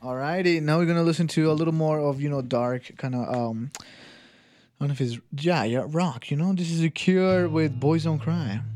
Alrighty, now we're gonna listen to a little more of dark kind of I don't know if it's yeah rock. This is a Cure with Boys Don't Cry.